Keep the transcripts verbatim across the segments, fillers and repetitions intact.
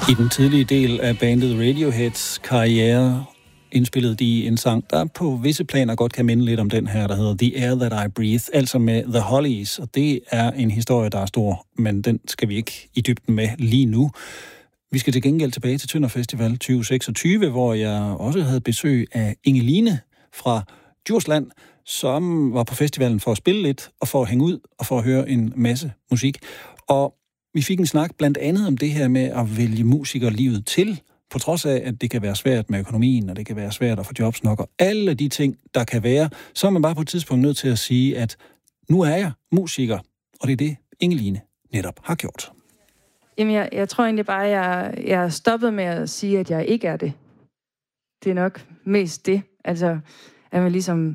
I den tidlige del af bandet Radioheads karriere indspillede de en sang, der på visse planer godt kan minde lidt om den her, der hedder The Air That I Breathe, altså med The Hollies, og det er en historie, der er stor, men den skal vi ikke i dybden med lige nu. Vi skal til gengæld tilbage til Tønder Festival tyve seksogtyve, hvor jeg også havde besøg af Ingeline fra Djursland, som var på festivalen for at spille lidt, og for at hænge ud, og for at høre en masse musik. Og vi fik en snak blandt andet om det her med at vælge musikerlivet til, på trods af, at det kan være svært med økonomien, og det kan være svært at få jobs nok, og alle de ting, der kan være, så er man bare på et tidspunkt nødt til at sige, at nu er jeg musiker, og det er det, Ingeline netop har gjort. Jamen, jeg, jeg tror egentlig bare, at jeg, jeg er stoppet med at sige, at jeg ikke er det. Det er nok mest det. Altså, at man ligesom,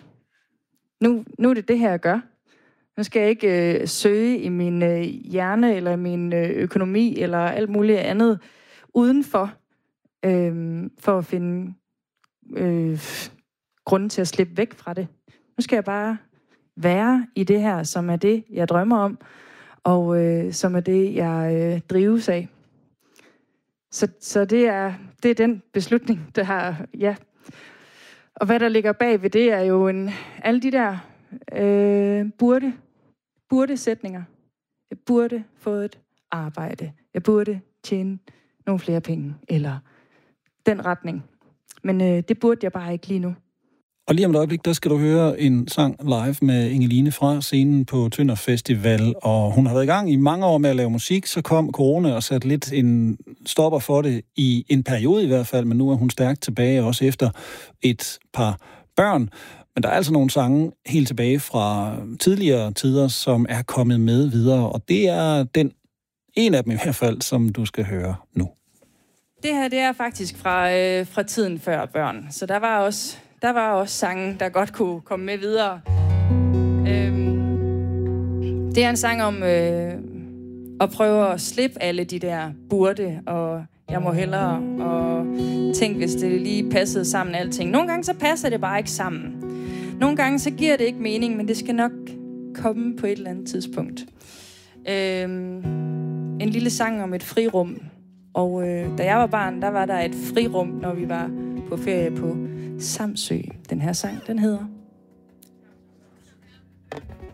nu, nu er det det her, jeg gør. Nu skal jeg ikke øh, søge i min øh, hjerne, eller min øh, økonomi, eller alt muligt andet udenfor, øh, for at finde øh, grunden til at slippe væk fra det. Nu skal jeg bare være i det her, som er det, jeg drømmer om, og øh, som er det, jeg øh, drives af. Så, så det, er, det er den beslutning, der har, ja. Og hvad der ligger bag ved det, er jo en, alle de der øh, burde, burde sætninger. Jeg burde få et arbejde. Jeg burde tjene nogle flere penge, eller den retning. Men øh, det burde jeg bare ikke lige nu. Og lige om et øjeblik, der skal du høre en sang live med Ingeline fra scenen på Tønder Festival, og hun har været i gang i mange år med at lave musik, så kom corona og satte lidt en stopper for det i en periode i hvert fald, men nu er hun stærkt tilbage, også efter et par børn. Men der er altså nogle sange helt tilbage fra tidligere tider, som er kommet med videre, og det er den en af dem i hvert fald, som du skal høre nu. Det her, det er faktisk fra, øh, fra tiden før børn, så der var også... Der var også sange, der godt kunne komme med videre. Øhm, det er en sang om øh, at prøve at slippe alle de der burde, og jeg må hellere, og tænk, hvis det lige passede sammen alting. Nogle gange så passer det bare ikke sammen. Nogle gange så giver det ikke mening, men det skal nok komme på et eller andet tidspunkt. Øhm, en lille sang om et frirum. Og øh, da jeg var barn, der var der et frirum, når vi var på ferie på Samsø. Den her sang, den hedder